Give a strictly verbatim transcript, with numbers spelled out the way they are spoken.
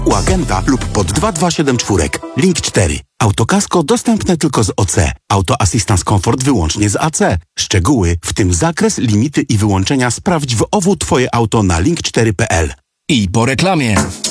U agenta lub pod dwa dwa siedem cztery. Link cztery. Autokasko dostępne tylko z O C. Auto Assistance Comfort wyłącznie z A C. Szczegóły, w tym zakres, limity i wyłączenia sprawdź w O W Twoje auto na link cztery kropka p l. I po reklamie.